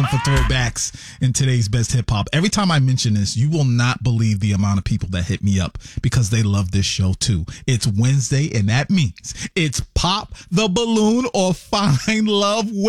for throwbacks in today's best hip hop. Every time I mention this, you will not believe the amount of people that hit me up because they love this show too. It's Wednesday, and that means it's Pop the Balloon or Find Love